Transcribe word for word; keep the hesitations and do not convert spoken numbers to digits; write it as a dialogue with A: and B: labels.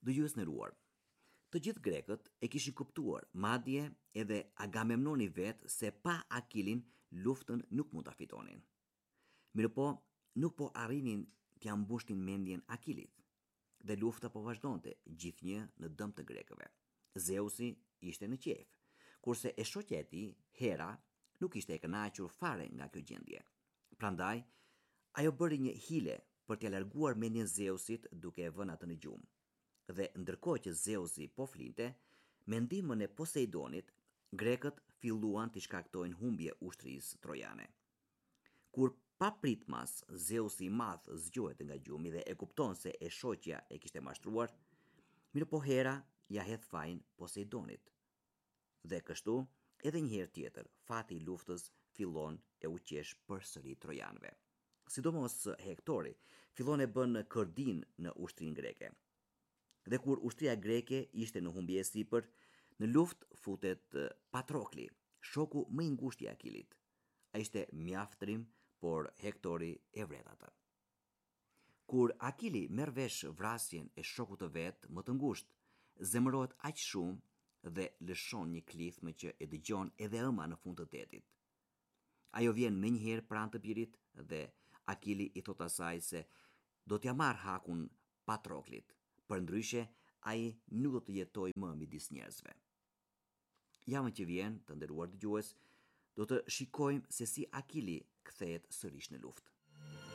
A: Dëgjues nderuar. Të gjithë grekët e kishin kuptuar, madje edhe Agamemnoni vetë, se pa Akilin luftën nuk mund ta fitonin. Mirëpo, nuk po arrinin t'ia mbushnin mendjen Akilit. Dhe lufta po vazhdonte, gjithnjë në dëm të grekëve. Zeusi ishte në qejf, kurse e shoqja e tij, Hera, nuk ishte e kënaqur fare nga kjo gjendje. Prandaj, ajo bëri një hile për t'ia larguar mendjen Zeusit duke e vënë atë në gjumë. Dhe ndërkohë që Zeusi po flinte, me ndihmën e Poseidonit, grekët filluan të shkaktojnë humbje ushtrisë trojane. Kur papritmas Zeusi i madh zgjohet nga gjumi dhe e kupton se e shoqja e kishte mashtruar, mirëpo Hera ja hedh fajin Poseidonit. Dhe kështu, edhe një herë tjetër, fati i luftës fillon e u qesh përsëri trojanëve. Sidomos Hektori fillon e bën kërdin në ushtrinë greke. Dhe kur ushtria greke ishte në humbje e sipër, në luftë futet Patrokli, shoku më i ngushtë i Akilit. Ai ishte mjaft trim, por Hektori e vret atë. Kur Akili merr vesh vrasjen e shokut të vet më të ngushtë, zemërohet aq shumë dhe lëshon një klithmë që e dëgjon edhe ëma në fund të detit. Ajo vjen menjëherë pranë të birit dhe Akili i thot asaj se do t'ja marr hakun Patroklit. Përndryshe, ai nuk do të jetojë më midis njerëzve. Javën që vjen, të nderuar dëgjues, do të shikojmë se si Akili kthehet sërish në luftë.